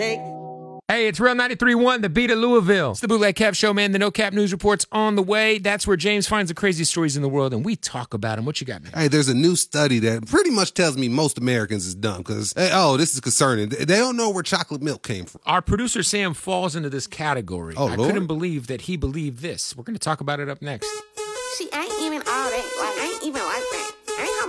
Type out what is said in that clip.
Hey, it's Real 93.1, the beat of Louisville. It's the Bootleg Cap Show, man. The No Cap News Report's on the way. That's where James finds the craziest stories in the world, and we talk about them. What you got, man? Hey, there's a new study that pretty much tells me most Americans is dumb because, this is concerning. They don't know where chocolate milk came from. Our producer, Sam, falls into this category. Oh, I Lord. couldn't believe that he believed this. We're going to talk about it up next. See, I ain't even all that. Like, I ain't even like that.